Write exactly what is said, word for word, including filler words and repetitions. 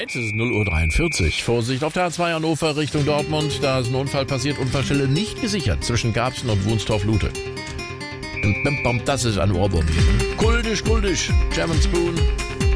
Zeit, es ist null Uhr dreiundvierzig. Vorsicht auf der A zwei Hannover Richtung Dortmund. Da ist ein Unfall passiert, Unfallstelle nicht gesichert zwischen Garbsen und Wunstorf-Lute. Das ist ein Ohrwurm hier. Kultisch, kultisch, German Spoon.